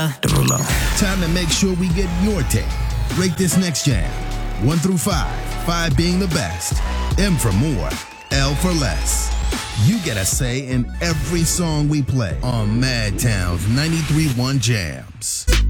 Derulo. Time to make sure we get your take. Rate this next jam. 1 through 5. 5 being the best. M for more. L for less. You get a say in every song we play on Madtown's 93.1 Jams.